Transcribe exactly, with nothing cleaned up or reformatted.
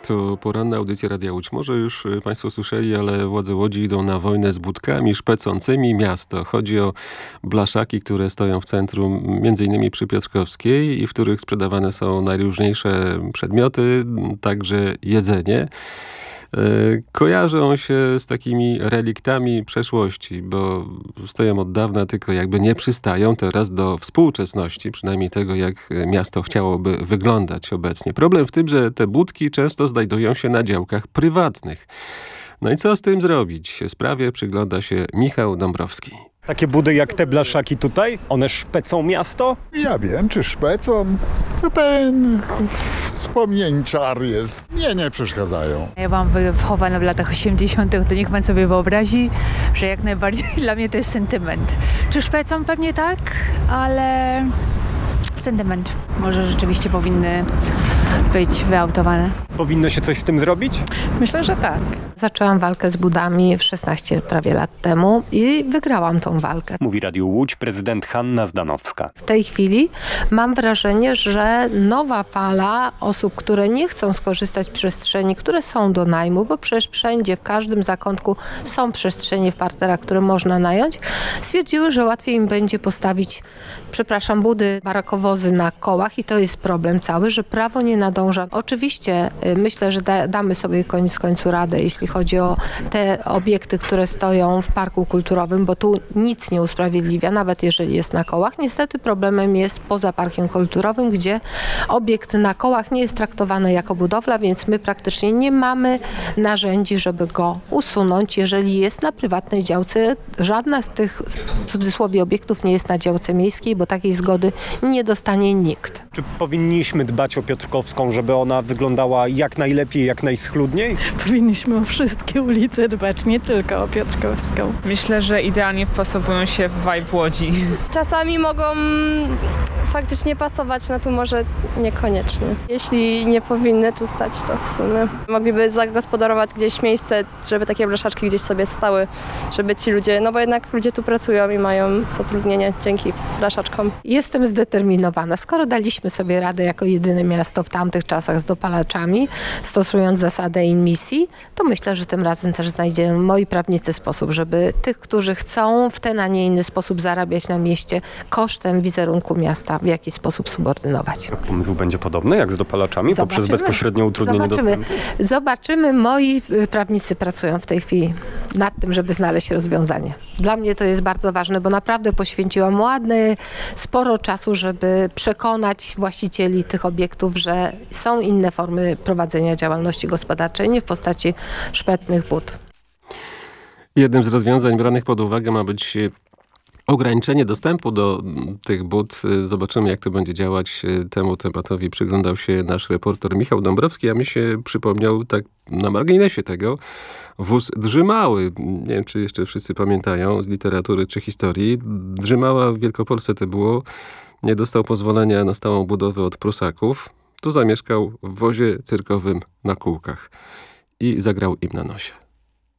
To poranna audycja Radia Łódź. Może już Państwo słyszeli, ale władze Łodzi idą na wojnę z budkami szpecącymi miasto. Chodzi o blaszaki, które stoją w centrum, między innymi przy Piotrkowskiej i w których sprzedawane są najróżniejsze przedmioty, także jedzenie. Kojarzą się z takimi reliktami przeszłości, bo stoją od dawna, tylko jakby nie przystają teraz do współczesności, przynajmniej tego, jak miasto chciałoby wyglądać obecnie. Problem w tym, że te budki często znajdują się na działkach prywatnych. No i co z tym zrobić? Sprawie przygląda się Michał Dąbrowski. Takie budy jak te blaszaki tutaj, one szpecą miasto? Ja wiem, czy szpecą. To pewien wspomnieniczar jest. Nie, nie przeszkadzają. Ja byłam wychowana w latach osiemdziesiątych, to niech pan sobie wyobrazi, że jak najbardziej dla mnie to jest sentyment. Czy szpecą? Pewnie tak, ale sentyment. Może rzeczywiście powinny być wyautowane. Powinno się coś z tym zrobić? Myślę, że tak. Zaczęłam walkę z budami szesnaście prawie lat temu i wygrałam tą walkę. Mówi Radiu Łódź prezydent Hanna Zdanowska. W tej chwili mam wrażenie, że nowa fala osób, które nie chcą skorzystać z przestrzeni, które są do najmu, bo przecież wszędzie, w każdym zakątku są przestrzenie w parterach, które można nająć, stwierdziły, że łatwiej im będzie postawić, przepraszam, budy, barakowozy na kołach i to jest problem cały, że prawo nie nadąża. Oczywiście y, myślę, że da, damy sobie koniec końcu radę, jeśli chodzi o te obiekty, które stoją w parku kulturowym, bo tu nic nie usprawiedliwia, nawet jeżeli jest na kołach. Niestety problemem jest poza parkiem kulturowym, gdzie obiekt na kołach nie jest traktowany jako budowla, więc my praktycznie nie mamy narzędzi, żeby go usunąć, jeżeli jest na prywatnej działce. Żadna z tych, w cudzysłowie, obiektów nie jest na działce miejskiej, bo takiej zgody nie dostanie nikt. Czy powinniśmy dbać o Piotrkowską, żeby ona wyglądała jak najlepiej, jak najschludniej? Powinniśmy o wszystkie ulice dbać, nie tylko o Piotrkowską. Myślę, że idealnie wpasowują się w vibe Łodzi. Czasami mogą faktycznie pasować, no tu może niekoniecznie. Jeśli nie powinny tu stać, to w sumie mogliby zagospodarować gdzieś miejsce, żeby takie blaszaczki gdzieś sobie stały, żeby ci ludzie, no bo jednak ludzie tu pracują i mają zatrudnienie dzięki blaszaczkom. Jestem zdeterminowana. Skoro daliśmy sobie radę jako jedyne miasto w tamtych czasach z dopalaczami, stosując zasadę in missi, to myślę, że tym razem też znajdziemy moi prawnicy sposób, żeby tych, którzy chcą w ten, a nie inny sposób zarabiać na mieście kosztem wizerunku miasta, w jakiś sposób subordynować. Pomysł będzie podobny jak z dopalaczami, Zobaczymy. poprzez bezpośrednie utrudnienie Zobaczymy. dostępu? Zobaczymy. Moi prawnicy pracują w tej chwili nad tym, żeby znaleźć rozwiązanie. Dla mnie to jest bardzo ważne, bo naprawdę poświęciłam ładne, sporo czasu, żeby przekonać właścicieli tych obiektów, że są inne formy prowadzenia działalności gospodarczej, nie w postaci szpetnych bud. Jednym z rozwiązań branych pod uwagę ma być ograniczenie dostępu do tych bud. Zobaczymy, jak to będzie działać. Temu tematowi przyglądał się nasz reporter Michał Dąbrowski, a mi się przypomniał tak na marginesie tego wóz Drzymały. Nie wiem, czy jeszcze wszyscy pamiętają z literatury czy historii. Drzymały w Wielkopolsce to było. Nie dostał pozwolenia na stałą budowę od Prusaków. Tu zamieszkał w wozie cyrkowym na kółkach i zagrał im na nosie.